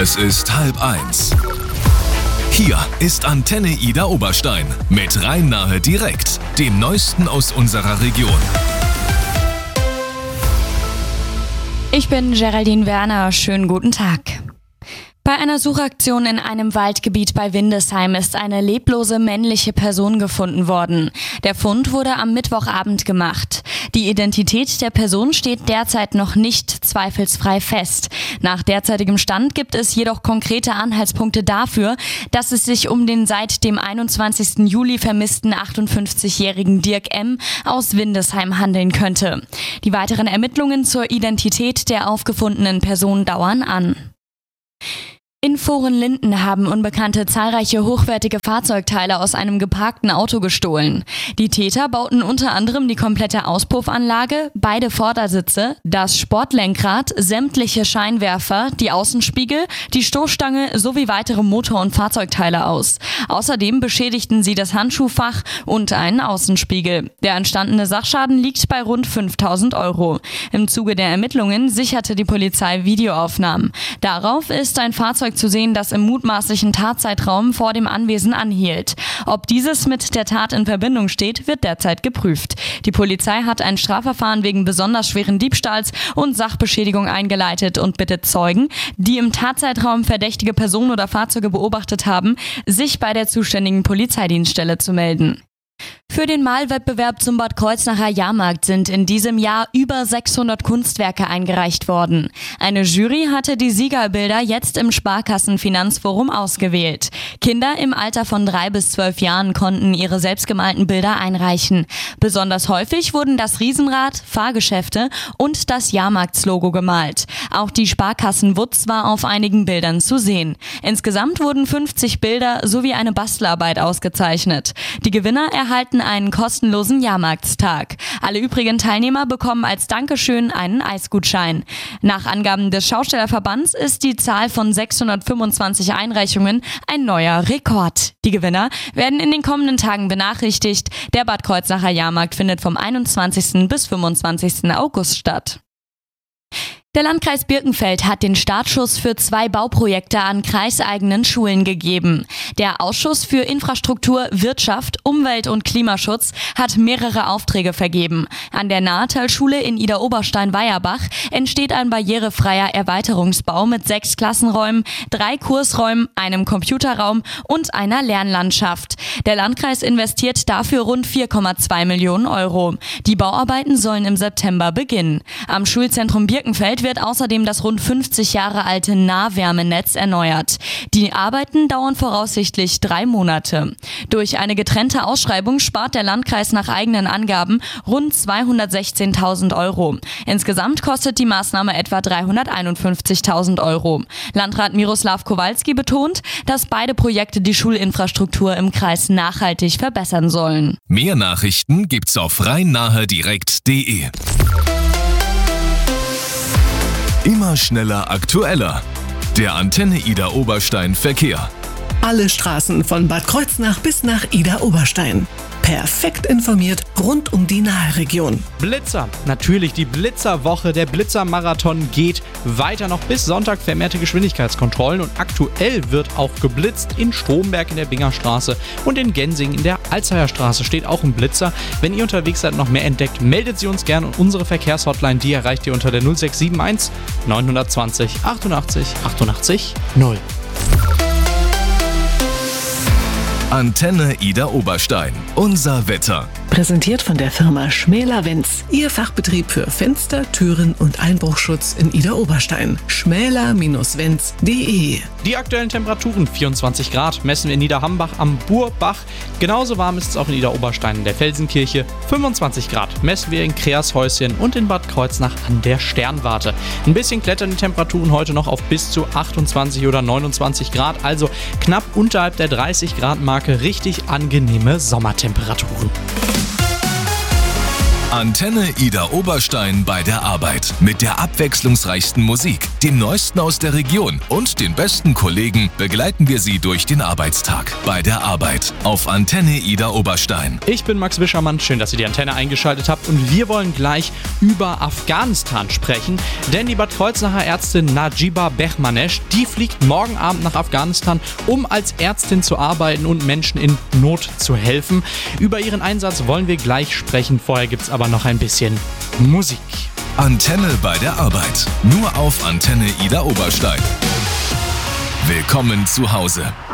Es ist 12:30. Hier ist Antenne Ida Oberstein mit Rhein-Nahe direkt, dem Neuesten aus unserer Region. Ich bin Geraldine Werner, schönen guten Tag. Bei einer Suchaktion in einem Waldgebiet bei Windesheim ist eine leblose männliche Person gefunden worden. Der Fund wurde am Mittwochabend gemacht. Die Identität der Person steht derzeit noch nicht zweifelsfrei fest. Nach derzeitigem Stand gibt es jedoch konkrete Anhaltspunkte dafür, dass es sich um den seit dem 21. Juli vermissten 58-jährigen Dirk M. aus Windesheim handeln könnte. Die weiteren Ermittlungen zur Identität der aufgefundenen Person dauern an. In Vorenlinden haben Unbekannte zahlreiche hochwertige Fahrzeugteile aus einem geparkten Auto gestohlen. Die Täter bauten unter anderem die komplette Auspuffanlage, beide Vordersitze, das Sportlenkrad, sämtliche Scheinwerfer, die Außenspiegel, die Stoßstange sowie weitere Motor- und Fahrzeugteile aus. Außerdem beschädigten sie das Handschuhfach und einen Außenspiegel. Der entstandene Sachschaden liegt bei rund 5.000 Euro. Im Zuge der Ermittlungen sicherte die Polizei Videoaufnahmen. Darauf ist ein Fahrzeug zu sehen, das im mutmaßlichen Tatzeitraum vor dem Anwesen anhielt. Ob dieses mit der Tat in Verbindung steht, wird derzeit geprüft. Die Polizei hat ein Strafverfahren wegen besonders schweren Diebstahls und Sachbeschädigung eingeleitet und bittet Zeugen, die im Tatzeitraum verdächtige Personen oder Fahrzeuge beobachtet haben, sich bei der zuständigen Polizeidienststelle zu melden. Für den Malwettbewerb zum Bad Kreuznacher Jahrmarkt sind in diesem Jahr über 600 Kunstwerke eingereicht worden. Eine Jury hatte die Siegerbilder jetzt im Sparkassenfinanzforum ausgewählt. Kinder im Alter von 3 bis 12 Jahren konnten ihre selbstgemalten Bilder einreichen. Besonders häufig wurden das Riesenrad, Fahrgeschäfte und das Jahrmarktslogo gemalt. Auch die Sparkassenwutz war auf einigen Bildern zu sehen. Insgesamt wurden 50 Bilder sowie eine Bastelarbeit ausgezeichnet. Die Gewinner erhalten einen kostenlosen Jahrmarktstag. Alle übrigen Teilnehmer bekommen als Dankeschön einen Eisgutschein. Nach Angaben des Schaustellerverbands ist die Zahl von 625 Einreichungen ein neuer Rekord. Die Gewinner werden in den kommenden Tagen benachrichtigt. Der Bad Kreuznacher Jahrmarkt findet vom 21. bis 25. August statt. Der Landkreis Birkenfeld hat den Startschuss für 2 Bauprojekte an kreiseigenen Schulen gegeben. Der Ausschuss für Infrastruktur, Wirtschaft, Umwelt und Klimaschutz hat mehrere Aufträge vergeben. An der Nahetal-Schule in Ida-Oberstein-Weierbach entsteht ein barrierefreier Erweiterungsbau mit 6 Klassenräumen, 3 Kursräumen, einem Computerraum und einer Lernlandschaft. Der Landkreis investiert dafür rund 4,2 Millionen Euro. Die Bauarbeiten sollen im September beginnen. Am Schulzentrum Birkenfeld wird außerdem das rund 50 Jahre alte Nahwärmenetz erneuert. Die Arbeiten dauern voraussichtlich 3 Monate. Durch eine getrennte Ausschreibung spart der Landkreis nach eigenen Angaben rund 216.000 Euro. Insgesamt kostet die Maßnahme etwa 351.000 Euro. Landrat Miroslav Kowalski betont, dass beide Projekte die Schulinfrastruktur im Kreis nachhaltig verbessern sollen. Mehr Nachrichten gibt's auf rhein-nahe-direkt.de. Immer schneller, aktueller. Der Antenne Ida Oberstein Verkehr. Alle Straßen von Bad Kreuznach bis nach Ida Oberstein. Perfekt informiert rund um die Nahe-Region. Blitzer. Natürlich, die Blitzerwoche, der Blitzermarathon geht weiter noch bis Sonntag. Vermehrte Geschwindigkeitskontrollen und aktuell wird auch geblitzt in Stromberg in der Bingerstraße und in Gensing in der Alzheimerstraße steht auch ein Blitzer. Wenn ihr unterwegs seid, noch mehr entdeckt, meldet sie uns gerne und unsere Verkehrshotline, die erreicht ihr unter der 0671 920 88 88 0. Antenne Ida Oberstein. Unser Wetter. Präsentiert von der Firma Schmäler-Wenz. Ihr Fachbetrieb für Fenster, Türen und Einbruchschutz in Ida Oberstein. schmäler-wenz.de. Die aktuellen Temperaturen 24 Grad messen wir in Niederhambach am Burbach. Genauso warm ist es auch in Ida Oberstein in der Felsenkirche. 25 Grad messen wir in Kreashäuschen und in Bad Kreuznach an der Sternwarte. Ein bisschen klettern die Temperaturen heute noch auf bis zu 28 oder 29 Grad, also knapp unterhalb der 30 Grad Marke, richtig angenehme Sommertemperaturen. Antenne Ida Oberstein bei der Arbeit. Mit der abwechslungsreichsten Musik, dem Neuesten aus der Region und den besten Kollegen begleiten wir Sie durch den Arbeitstag. Bei der Arbeit auf Antenne Ida Oberstein. Ich bin Max Wischermann, schön, dass ihr die Antenne eingeschaltet habt und wir wollen gleich über Afghanistan sprechen, denn die Bad Kreuznacher Ärztin Najiba Behmanesh, die fliegt morgen Abend nach Afghanistan, um als Ärztin zu arbeiten und Menschen in Not zu helfen. Über ihren Einsatz wollen wir gleich sprechen, vorher gibt's aber noch ein bisschen Musik. Antenne bei der Arbeit. Nur auf Antenne Ida Oberstein. Willkommen zu Hause.